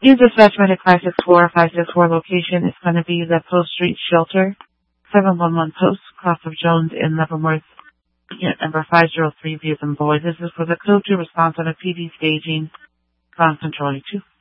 Use dispatch medic 564. 564 location is going to be the Post Street Shelter, 711 Post, Cross of Jones in Leavenworth, unit number 503, Views and Boy. This is for the code 2 response on a PD staging, ground control 2.